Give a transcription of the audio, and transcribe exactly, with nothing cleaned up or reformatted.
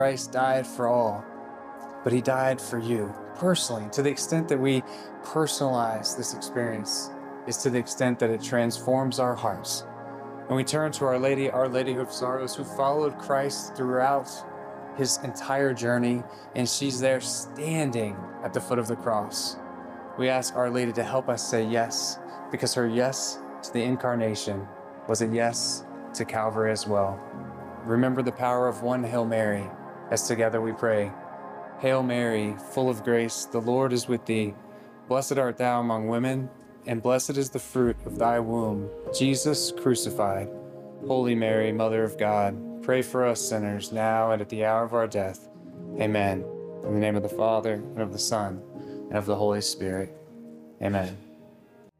Christ died for all, but he died for you personally. To the extent that we personalize this experience is to the extent that it transforms our hearts. And we turn to Our Lady, Our Lady of Sorrows, who followed Christ throughout his entire journey, and she's there standing at the foot of the cross. We ask Our Lady to help us say yes, because her yes to the incarnation was a yes to Calvary as well. Remember the power of one Hail Mary, as together we pray. Hail Mary, full of grace, the Lord is with thee. Blessed art thou among women, and blessed is the fruit of thy womb, Jesus crucified. Holy Mary, Mother of God, pray for us sinners, now and at the hour of our death. Amen. In the name of the Father, and of the Son, and of the Holy Spirit. Amen.